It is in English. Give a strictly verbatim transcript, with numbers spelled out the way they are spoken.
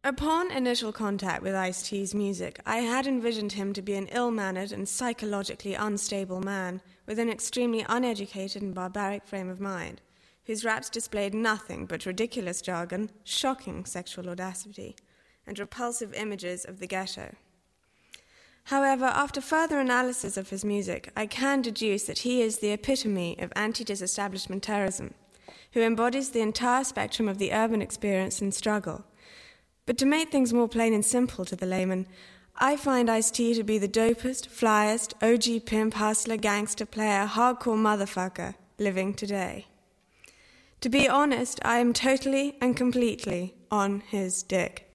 Upon initial contact with Ice-T's music, I had envisioned him to be an ill-mannered and psychologically unstable man with an extremely uneducated and barbaric frame of mind, whose raps displayed nothing but ridiculous jargon, shocking sexual audacity, and repulsive images of the ghetto. However, after further analysis of his music, I can deduce that he is the epitome of anti-disestablishment terrorism, who embodies the entire spectrum of the urban experience and struggle. But to make things more plain and simple to the layman, I find Ice-T to be the dopest, flyest, O G pimp, hustler, gangster, player, hardcore motherfucker living today. To be honest, I am totally and completely on his dick.